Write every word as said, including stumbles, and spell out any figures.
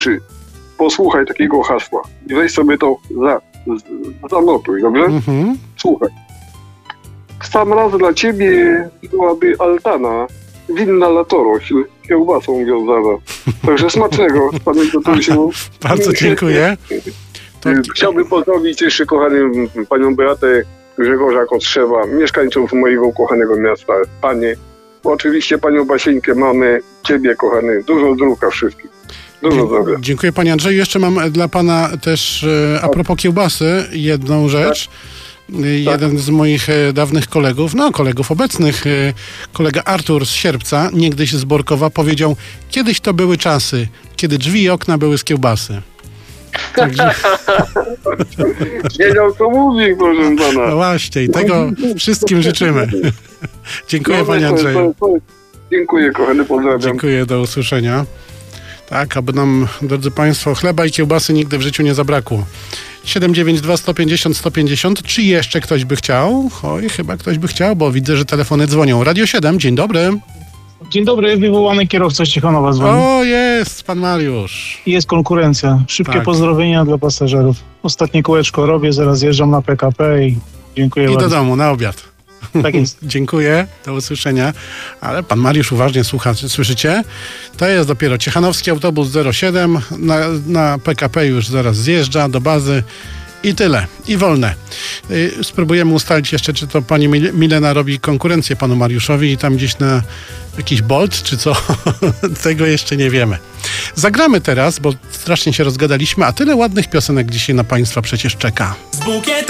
posłuchaj takiego hasła i weź sobie to za, zanotuj, dobrze? Mhm. Słuchaj. W sam raz dla ciebie byłaby altana winna latorośl, kiełbasą wiązana. Także smacznego, panie Tatusiu. Bardzo dziękuję. To... Chciałbym pozdrowić jeszcze kochanym panią Beatę Grzegorza Kostrzewa, mieszkańców mojego kochanego miasta. Panie, oczywiście panią Basieńkę, mamy, ciebie kochany, dużo zdrówka wszystkich. Dużo zdrowia. Dziękuję panie Andrzeju. Jeszcze mam dla pana też a propos kiełbasy jedną rzecz. Jeden z moich dawnych kolegów, no kolegów obecnych, kolega Artur z Sierpca, niegdyś z Borkowa, powiedział: kiedyś to były czasy, kiedy drzwi i okna były z kiełbasy. Także... Wiedział, co mówi, proszę pana. No właśnie, i tego wszystkim życzymy. Dziękuję no, panie Andrzeju. To, to, to. Dziękuję, kochany, pozdrawiam. Dziękuję, do usłyszenia. Tak, aby nam, drodzy państwo, chleba i kiełbasy nigdy w życiu nie zabrakło. siedem dziewięć dwa sto pięćdziesiąt sto pięćdziesiąt. Czy jeszcze ktoś by chciał? Oj, chyba ktoś by chciał, bo widzę, że telefony dzwonią. Radio siedem, dzień dobry. Dzień dobry, wywołany kierowca z Ciechanowa dzwoni. O, jest pan Mariusz. Jest konkurencja. Szybkie tak. Pozdrowienia dla pasażerów. Ostatnie kółeczko robię, zaraz jeżdżam na P K P i dziękuję I bardzo. do domu, na obiad. Tak jest. Dziękuję, do usłyszenia. Ale pan Mariusz uważnie słucha, słyszycie? To jest dopiero Ciechanowski autobus zero siedem. Na, na P K P już zaraz zjeżdża do bazy. I tyle. I wolne. Yy, spróbujemy ustalić jeszcze, czy to pani Mil- Milena robi konkurencję panu Mariuszowi i tam gdzieś na jakiś Bolt, czy co? Tego jeszcze nie wiemy. Zagramy teraz, bo strasznie się rozgadaliśmy, a tyle ładnych piosenek dzisiaj na państwa przecież czeka. Z bukietem